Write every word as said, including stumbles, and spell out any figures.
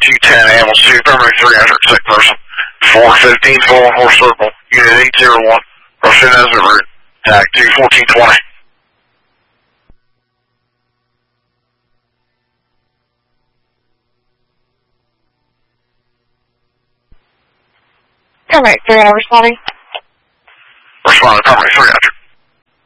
two ten, Animals two, primary three after sick person. four fifteen, four one four circle, unit eight zero one, Russian Desert route, tag two fourteen twenty. Primary three, I'm responding. Responding, primary three after